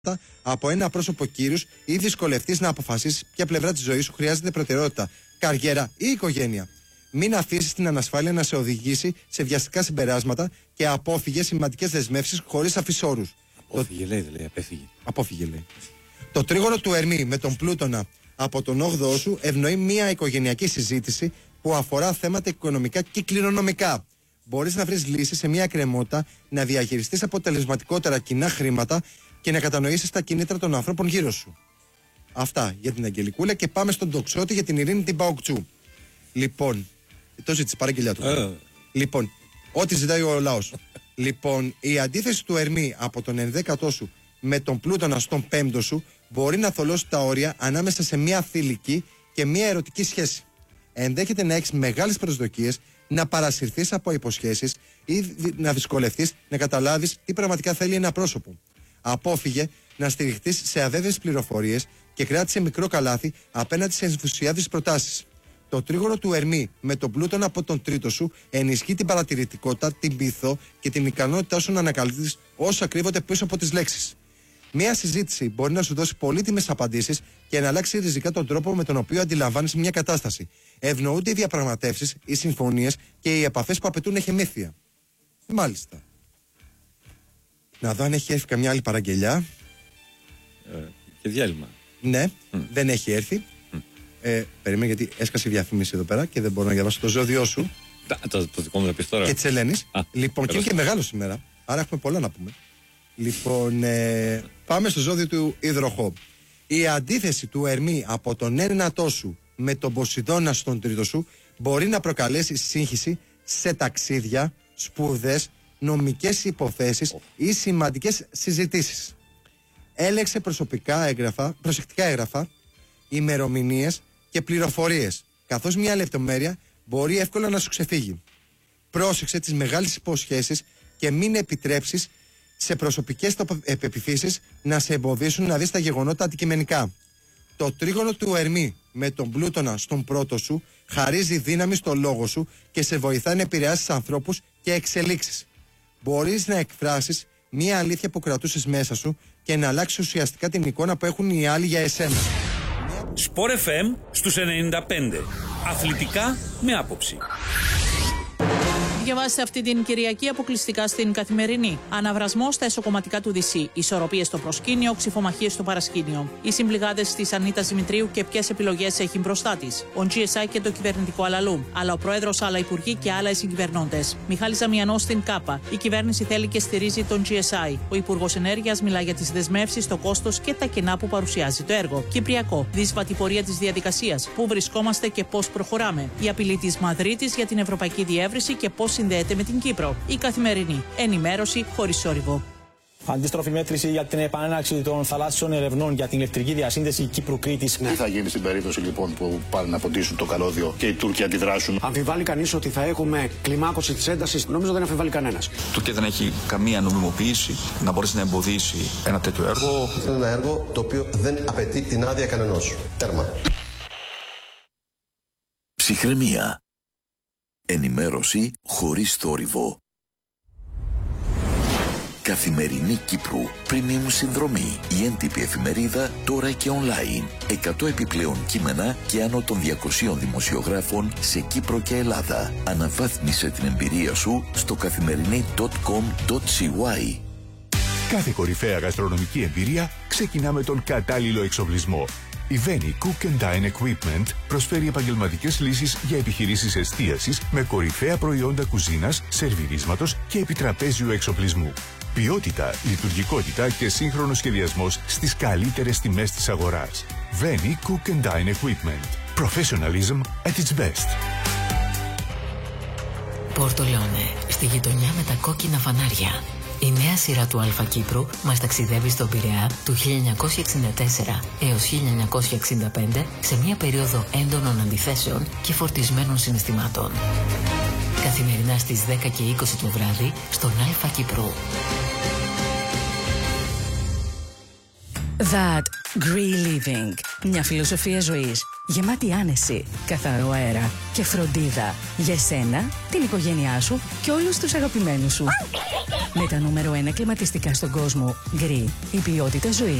από ένα πρόσωπο κύρους ή δυσκολευτείς να αποφασίσεις ποια πλευρά της ζωής σου χρειάζεται προτεραιότητα, καριέρα ή οικογένεια. Μην αφήσεις την ανασφάλεια να σε οδηγήσει σε βιαστικά συμπεράσματα και απόφυγε σημαντικές δεσμεύσεις χωρίς αφισόρους. Απόφυγε, λέει, απέφυγε. Απόφυγε, λέει. Το τρίγωνο του Ερμή με τον Πλούτονα από τον 8ο σου ευνοεί μια οικογενειακή συζήτηση που αφορά θέματα οικονομικά και κληρονομικά. Μπορείς να βρεις λύσεις σε μια εκκρεμότητα, να διαχειριστείς αποτελεσματικότερα κοινά χρήματα και να κατανοήσεις τα κίνητρα των ανθρώπων γύρω σου. Αυτά για την Αγγελικούλα και πάμε στον Τοξότη για την Ειρήνη την Παοκτσού. Λοιπόν, το ζήτησε παραγγελιά του. Λοιπόν, ό,τι ζητάει ο λαός. Λοιπόν, η αντίθεση του Ερμή από τον 11ο σου με τον Πλούτονα στον 5ο σου μπορεί να θολώσει τα όρια ανάμεσα σε μια θηλυκή και μια ερωτική σχέση. Ενδέχεται να έχεις μεγάλες προσδοκίες, να παρασυρθείς από υποσχέσεις ή να δυσκολευτείς να καταλάβεις τι πραγματικά θέλει ένα πρόσωπο. Απόφυγε να στηριχτείς σε αβέβαιες πληροφορίες και κράτησε μικρό καλάθι απέναντι σε ενθουσιώδεις προτάσεις. Το τρίγωνο του Ερμή με τον Πλούτονα από τον 3ο σου ενισχύει την παρατηρητικότητα, την πειθό και την ικανότητά σου να ανακαλύψεις όσα κρύβονται πίσω από τις λέξεις. Μία συζήτηση μπορεί να σου δώσει πολύτιμες απαντήσεις και να αλλάξει ριζικά τον τρόπο με τον οποίο αντιλαμβάνεσαι μια κατάσταση. Ευνοούνται οι διαπραγματεύσεις, οι συμφωνίες και οι επαφές που απαιτούν εχεμήθεια. Μάλιστα. Να δω αν έχει έρθει καμιά άλλη παραγγελιά. Και διάλειμμα. Ναι, δεν έχει έρθει. Περίμενε γιατί έσκασε η διαφήμιση εδώ πέρα και δεν μπορώ να διαβάσω το ζώδιό σου. Το δικό μου θα πεις τώρα. Και της Ελένης. Λοιπόν, και είναι και μεγάλο σήμερα. Άρα έχουμε πολλά να πούμε. Λοιπόν, πάμε στο ζώδιο του Υδροχό. Η αντίθεση του Ερμή από τον 9ο σου με τον Ποσειδώνα στον 3ο σου μπορεί να προκαλέσει σύγχυση σε ταξίδια, σπουδές, νομικές υποθέσεις ή σημαντικές συζητήσεις. Έλεξε προσεκτικά έγγραφα, ημερομηνίες και πληροφορίες, καθώς μια λεπτομέρεια μπορεί εύκολα να σου ξεφύγει. Πρόσεξε τις μεγάλες υποσχέσεις και μην επιτρέψεις σε προσωπικές πεποιθήσεις να σε εμποδίσουν να δεις τα γεγονότα αντικειμενικά. Το τρίγωνο του Ερμή με τον Πλούτονα στον 1ο σου χαρίζει δύναμη στο λόγο σου και σε βοηθάει να επηρεάσεις ανθρώπους και εξελίξεις. Μπορείς να εκφράσεις μια αλήθεια που κρατούσες μέσα σου και να αλλάξεις ουσιαστικά την εικόνα που έχουν οι άλλοι για εσένα. Σπορ FM στους 95. Αθλητικά με άποψη. Διαβάστε αυτή την Κυριακή αποκλειστικά στην Καθημερινή. Αναβρασμός στα εσωκομματικά του DC. Ισορροπίες στο προσκήνιο, ξυφομαχίες στο παρασκήνιο. Οι συμπληγάδες της Ανίτας Δημητρίου και ποιες επιλογές έχει μπροστά της. Ο GSI και το κυβερνητικό αλαλού. Αλλά ο πρόεδρος, άλλα υπουργοί και άλλα συγκυβερνώντες. Μιχάλης Ζαμιανός στην ΚΑΠΑ. Η κυβέρνηση θέλει και στηρίζει τον GSI. Ο Υπουργός Ενέργειας μιλά για τις δεσμεύσεις, το κόστος και τα κενά που παρουσιάζει το έργο. Κυπριακό. Δύσβατη πορεία της διαδικασίας. Πού βρισκόμαστε και πώς προχωράμε. Η απειλή της Μαδρίτης για την ευρωπαϊκή διεύρυνση και πώς συνδέεται με την Κύπρο. Η Καθημερινή. Ενημέρωση χωρίς θόρυβο. Αντίστροφη μέτρηση για την επανέναρξη των θαλάσσιων ερευνών για την ηλεκτρική διασύνδεση Κύπρου-Κρήτης. Τι θα γίνει στην περίπτωση λοιπόν που πάνε να ποτίσουν το καλώδιο και οι Τούρκοι αντιδράσουν? Αμφιβάλλει κανείς ότι θα έχουμε κλιμάκωση της έντασης? Νομίζω δεν αμφιβάλλει κανένας. Η Τουρκία δεν έχει καμία νομιμοποίηση να μπορέσει να εμποδίσει ένα τέτοιο έργο. Είναι ένα έργο το οποίο δεν απαιτεί την άδεια κανενός. Τέρμα. Ψυχραιμία. Ενημέρωση χωρίς θόρυβο. Καθημερινή Κύπρου. Premium συνδρομή. Η έντυπη εφημερίδα τώρα και online. 100 επιπλέον κείμενα και άνω των 200 δημοσιογράφων σε Κύπρο και Ελλάδα. Αναβάθμισε την εμπειρία σου στο καθημερινή.com.cy. Κάθε κορυφαία γαστρονομική εμπειρία ξεκινά με τον κατάλληλο εξοπλισμό. Η Veni Cook and Dine Equipment προσφέρει επαγγελματικές λύσεις για επιχειρήσεις εστίασης με κορυφαία προϊόντα κουζίνας, σερβιρίσματος και επιτραπέζιου εξοπλισμού. Ποιότητα, λειτουργικότητα και σύγχρονος σχεδιασμός στις καλύτερες τιμές της αγοράς. Veni Cook and Dine Equipment. Professionalism at its best. Πορτολόνε, στη γειτονιά με τα κόκκινα φανάρια. Η νέα σειρά του Αλφα Κύπρου μας ταξιδεύει στον Πειραιά του 1964 έως 1965 σε μια περίοδο έντονων αντιθέσεων και φορτισμένων συναισθημάτων. Καθημερινά στις 10 και 20 το βράδυ στον Αλφα Κύπρου. That Green Living. Μια φιλοσοφία ζωής γεμάτη άνεση, καθαρό αέρα και φροντίδα για εσένα, την οικογένειά σου και όλους τους αγαπημένους σου. Με τα νούμερο 1 κλιματιστικά στον κόσμο, Green, η ποιότητα ζωής.